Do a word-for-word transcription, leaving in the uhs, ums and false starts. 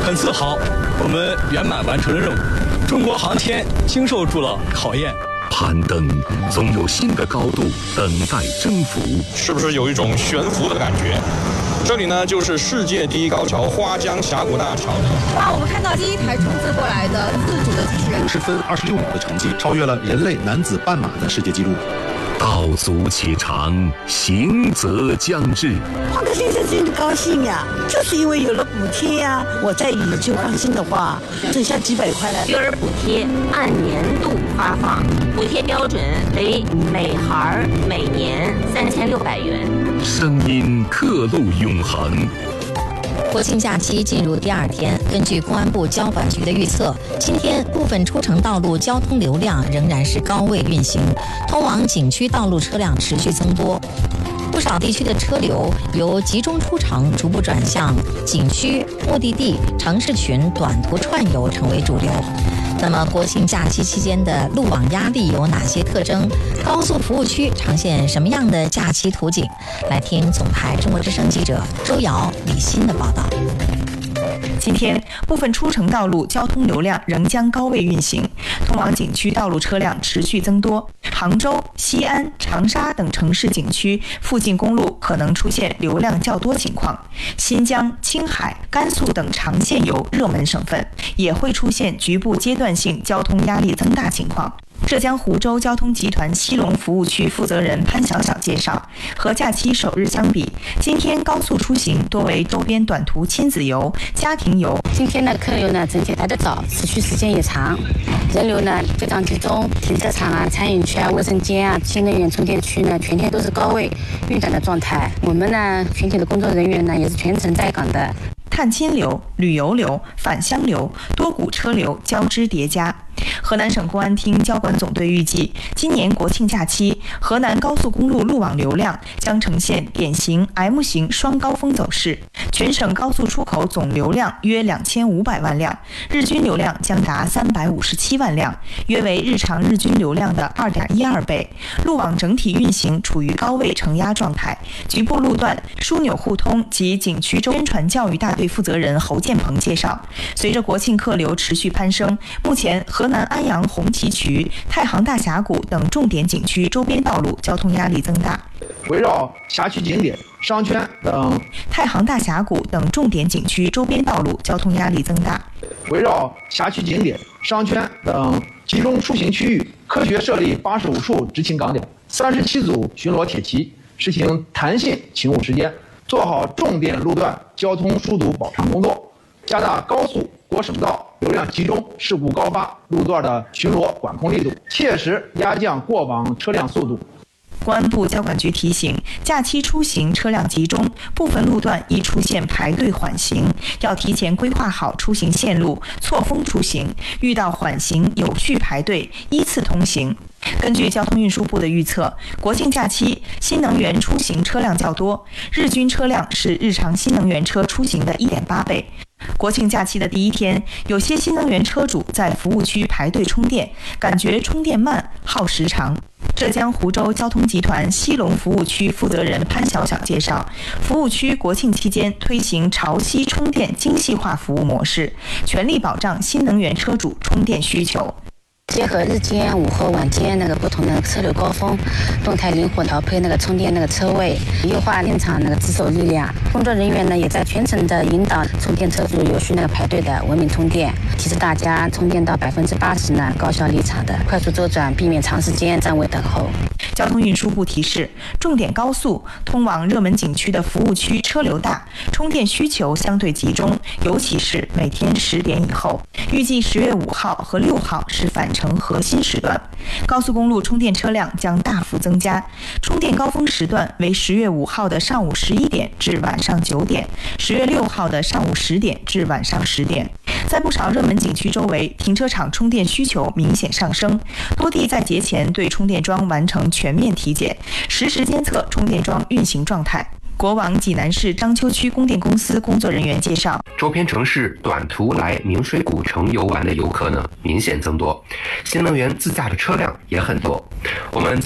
很自豪，我们圆满完成了任务，中国航天经受住了考验。 攀登总有新的高度等待征服， 是不是有一种悬浮的感觉？这里呢，就是世界第一高桥花江峡谷大桥。 哇，我们看到第一台冲刺过来的自主的机器人， 十分二十六秒的成绩，超越了人类男子半马的世界纪录。 道阻且长，行则将至。 我可现在真的高兴呀，就是因为有了补贴呀。我在宇宙放心的话，剩下几百块了。 育儿补贴按年度发放，补贴标准为每孩每年三千六百元。 声音刻录永恒。 国庆假期进入第二天，根据公安部交管局的预测，今天部分出城道路交通流量仍然是高位运行，通往景区道路车辆持续增多。不少地区的车流由集中出城逐步转向景区、目的地、城市群短途串游成为主流。那么国庆假期期间的路网压力有哪些特征？高速服务区呈现什么样的假期图景？来听总台中国之声记者周瑶、李欣的报道。 今天，部分出城道路交通流量仍将高位运行，通往景区道路车辆持续增多。杭州、西安、长沙等城市景区附近公路可能出现流量较多情况。新疆、青海、甘肃等长线游热门省份也会出现局部阶段性交通压力增大情况。浙江湖州交通集团西龙服务区负责人潘小小介绍，和假期首日相比，今天高速出行多为周边短途亲子游、家庭游。 今天的客流呢整体来得早，持续时间也长，人流呢非常集中，停车场啊、餐饮区啊、卫生间啊、新能源充电区呢全天都是高位运转的状态。我们呢全体的工作人员呢也是全程在岗的。 探亲流、旅游流、返乡流、多股车流交织叠加。河南省公安厅交管总队预计，今年国庆假期，河南高速公路路网流量将呈现典型 M 型双高峰走势，全省高速出口总流量约两千五百万辆，日均流量将达三百五十七万辆，约为日常日均流量的 二点一二倍。路网整体运行处于高位承压状态，局部路段枢纽互通及景区周宣传教育大队负责人侯建鹏介绍，随着国庆客流持续攀升，目前河南安阳红旗渠、太行大峡谷等重点景区周边道路交通压力增大。 围绕辖区景点、商圈等太行大峡谷等重点景区周边道路交通压力增大。 围绕辖区景点、商圈等集中出行区域，科学设立八十五处执勤岗点，三十七组巡逻铁骑，实行弹性勤务时间，做好重点路段交通疏堵保障工作，加大高速国省道流量集中、事故高发路段的巡逻管控力度，切实压降过往车辆速度。 公安部交管局提醒，假期出行车辆集中，部分路段易出现排队缓行，要提前规划好出行线路，错峰出行，遇到缓行有序排队，依次通行。根据交通运输部的预测，国庆假期新能源出行车辆较多，日均车辆是日常新能源车出行的 一点八倍。国庆假期的第一天，有些新能源车主在服务区排队充电，感觉充电慢、耗时长。浙江湖州交通集团西龙服务区负责人潘小小介绍，服务区国庆期间推行潮汐充电精细化服务模式，全力保障新能源车主充电需求。 结合日间、午后、晚间那个不同的车流高峰，动态灵活调配那个充电那个车位，优化现场那个值守力量。工作人员呢也在全程的引导充电车主有序那个排队的文明充电，提示大家充电到百分之八十呢，高效离场的快速周转，避免长时间站位等候。 交通运输部提示，重点高速通往热门景区的服务区车流大，充电需求相对集中，尤其是每天十点以后。预计十月五号和六号是返程核心时段，高速公路充电车辆将大幅增加，充电高峰时段为十月五号的上午十一点至晚上九点，十月六号的上午十点至晚上十点。在不少热门景区周围，停车场充电需求明显上升，多地在节前对充电桩完成全面体检，实时监测充电桩运行状态。国网济南市章丘区供电公司工作人员介绍， 周边城市短途来明水古城游玩的游客呢明显增多，新能源自驾的车辆也很多。我们